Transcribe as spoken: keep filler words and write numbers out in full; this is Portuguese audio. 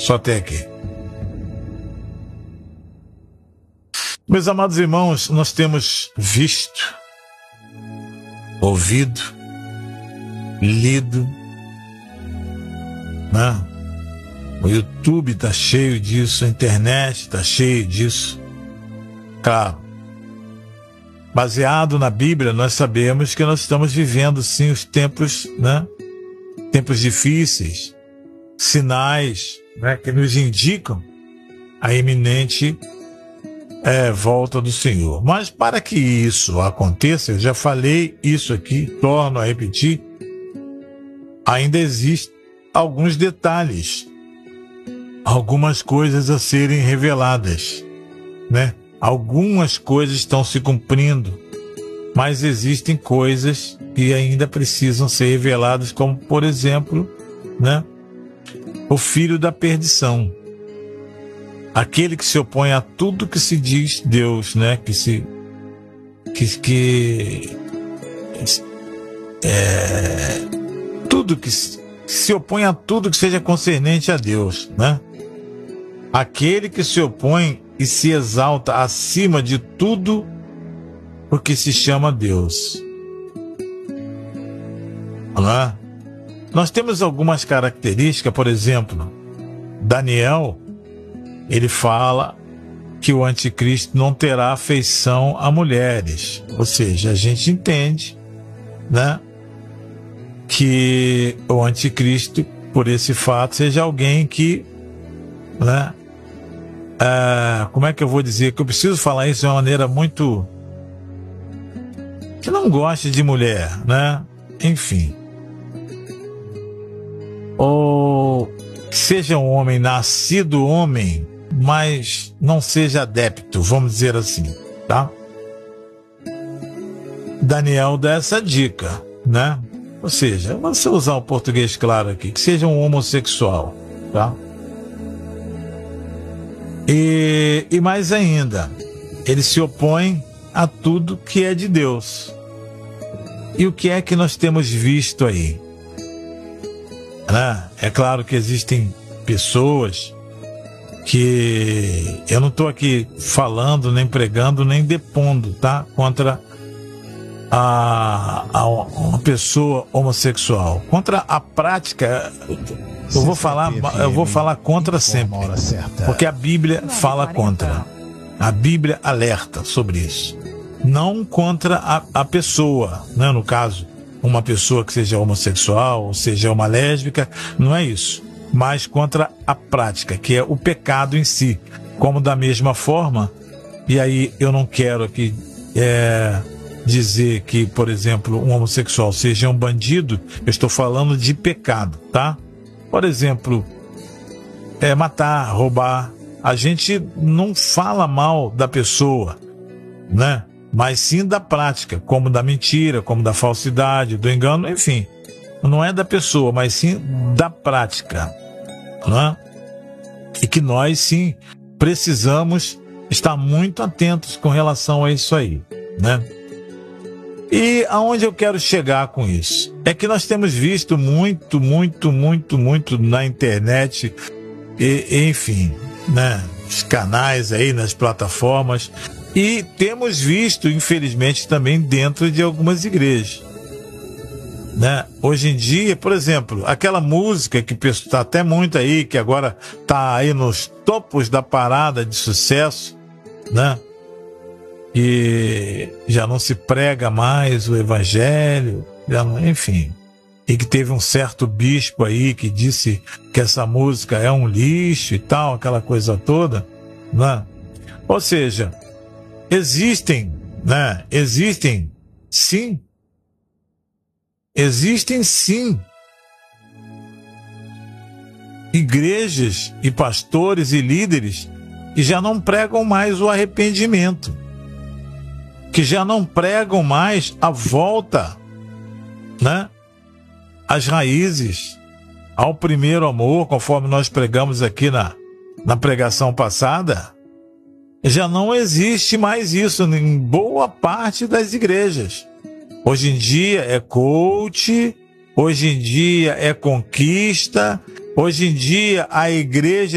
Só até aqui. Meus amados irmãos, nós temos visto, ouvido, lido, né? O YouTube está cheio disso, a internet está cheia disso. Claro, baseado na Bíblia, nós sabemos que nós estamos vivendo sim os tempos, né? Tempos difíceis, sinais, né? Que nos indicam a iminente é, volta do Senhor. Mas para que isso aconteça, eu já falei isso aqui, torno a repetir, ainda existem alguns detalhes, algumas coisas a serem reveladas, né? Algumas coisas estão se cumprindo, mas existem coisas que ainda precisam ser reveladas, como, por exemplo, né, o filho da perdição. Aquele que se opõe a tudo que se diz Deus, né? Que se... Que... que é, tudo que se, se opõe a tudo que seja concernente a Deus, né? Aquele que se opõe e se exalta acima de tudo o que se chama Deus. Não é? Nós temos algumas características, por exemplo, Daniel, ele fala que o anticristo não terá afeição a mulheres. Ou seja, a gente entende, né, que o anticristo, por esse fato, seja alguém que, né, ah, como é que eu vou dizer? Que eu preciso falar isso de uma maneira muito... que não goste de mulher, né? Enfim. Ou que seja um homem nascido homem, mas não seja adepto, vamos dizer assim, tá? Daniel dá essa dica, né? Ou seja, vamos usar o português claro aqui, que seja um homossexual, tá? E, e mais ainda, ele se opõe a tudo que é de Deus. E o que é que nós temos visto aí? Né? É claro que existem pessoas que eu não estou aqui falando, nem pregando, nem depondo, tá? Contra a, a uma pessoa homossexual, contra a prática. Eu vou falar, eu vou falar contra sempre, porque a Bíblia fala contra. A Bíblia alerta sobre isso. Não contra a, a pessoa, né? No caso, uma pessoa que seja homossexual, ou seja uma lésbica, não é isso. Mas contra a prática, que é o pecado em si. Como da mesma forma, e aí eu não quero aqui é, dizer que, por exemplo, um homossexual seja um bandido, eu estou falando de pecado, tá? Por exemplo, é, matar, roubar. A gente não fala mal da pessoa, né? Mas sim da prática, como da mentira, como da falsidade, do engano, enfim. Não é da pessoa, mas sim da prática, né? E que nós, sim, precisamos estar muito atentos com relação a isso aí, né? E aonde eu quero chegar com isso? É que nós temos visto muito, muito, muito, muito na internet, e, e, enfim, né? Os canais aí, nas plataformas, e temos visto, infelizmente, também dentro de algumas igrejas, né? Hoje em dia, por exemplo, aquela música que está até muito aí, que agora está aí nos topos da parada de sucesso, né? E já não se prega mais o evangelho, já não, enfim. E que teve um certo bispo aí que disse que essa música é um lixo e tal, aquela coisa toda, né? Ou seja, existem, né? Existem, sim, existem sim igrejas e pastores e líderes que já não pregam mais o arrependimento, que já não pregam mais a volta, né, às raízes, ao primeiro amor, conforme nós pregamos aqui na, na pregação passada. Já não existe mais isso em boa parte das igrejas. Hoje em dia é coach, hoje em dia é conquista, hoje em dia a igreja